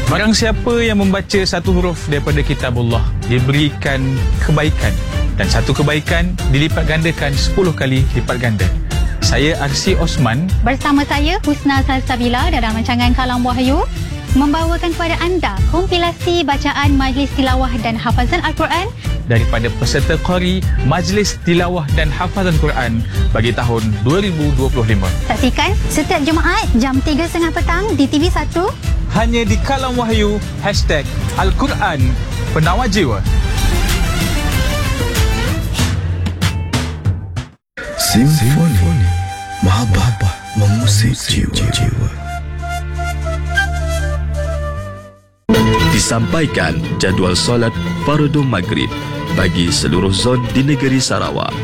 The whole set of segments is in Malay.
Barang siapa yang membaca satu huruf daripada kitabullah, diberikan kebaikan, dan satu kebaikan dilipat gandakan 10 kali lipat ganda. Saya Arsi Osman bersama saya Husna Salsabila dalam rancangan Kalam Wahyu membawakan kepada anda kompilasi bacaan Majlis Tilawah dan Hafazan Al-Quran daripada peserta Qari Majlis Tilawah dan Hafazan Quran bagi tahun 2025. Saksikan setiap Jumaat jam 3.30 petang di TV1 hanya di Kalam Wahyu #Al-Quran Penawar Jiwa. Simfoni Mahabbah mengusik jiwa. Disampaikan jadual solat Fardu Maghrib bagi seluruh zon di negeri Sarawak.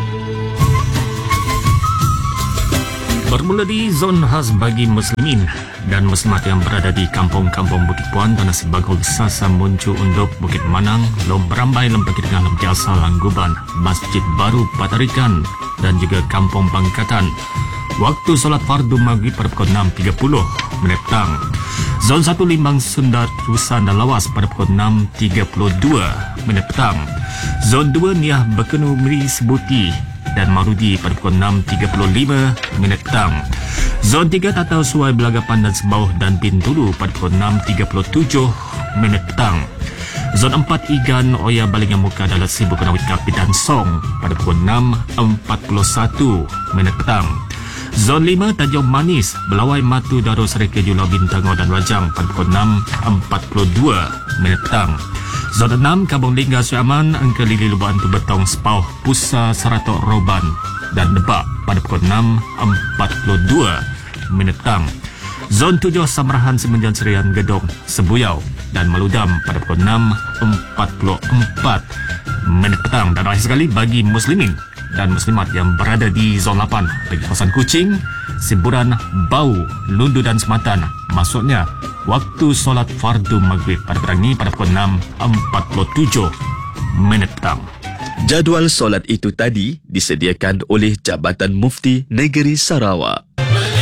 Bermula di zon khas bagi Muslimin dan Muslimat yang berada di kampung-kampung Bukit Puan, Tanah Sebagol, Sasa, Muncu, Unduk, Bukit Manang, Lom Berambai, Lempaki Tengah, Lom Jasa, Langguban, Masjid Baru, Patarikan dan juga Kampung Bangkatan. Waktu solat fardu maghrib pada pukul 6.30 petang. Zon 1 Limbang, Sundar, Rusan dan Lawas pada pukul 6.32 petang. Zon 2 Niah, Bekenu, Meri, Sebuti dan Marudi pada pukul 6.35 petang. Zon 3 Tatau, Suai, Belagapan dan Sebauh dan Bintulu pada pukul 6.37 petang. Zon 4 Igan, Oya, Balingamuka, Dalat, Sibu, Penawit, Kapi dan Song pada pukul 6.41 petang. Zon 5 Tanjung Manis, Belawai, Matu, Daro, Sereke, Julau, Bintangor dan Rajang pada pukul 6.42 petang. Zon 6 Kampung Lingga, Suaman, Angka Lili, Lubang, Tubetong, Sepauh, Pusa, Saratok, Roban dan Debak pada pukul 6.42 petang. Zon 7 Samarahan, Semenjan, Serian, Gedong, Sebuyau dan Meludam pada pukul 6.44 petang. Dan akhir sekali bagi Muslimin dan Muslimat yang berada di zon 8 bagi kawasan Kuching, Siburan, Bau, Lundu dan Sematan, maksudnya waktu solat fardu maghrib pada petang ini pada pukul 6.47 petang. Jadual solat itu tadi disediakan oleh Jabatan Mufti Negeri Sarawak.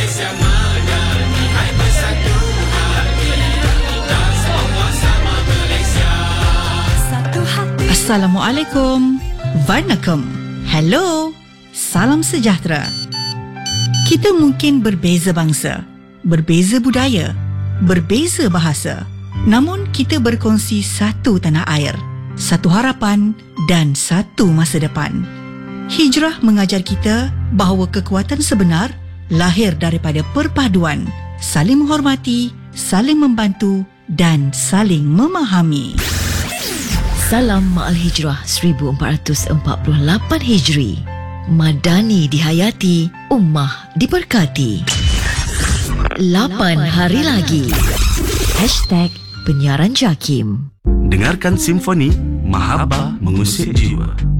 Assalamualaikum. Varnakum. Hello. Salam sejahtera. Kita mungkin berbeza bangsa, berbeza budaya, berbeza bahasa. Namun kita berkongsi satu tanah air, satu harapan dan satu masa depan. Hijrah mengajar kita bahawa kekuatan sebenar lahir daripada perpaduan, saling menghormati, saling membantu dan saling memahami. Salam Ma'al Hijrah 1448 Hijri. Madani dihayati, ummah diberkati. 8 hari lagi. #Penyiaran Jakim. Dengarkan Simfoni Mahabbah Mengusik Jiwa.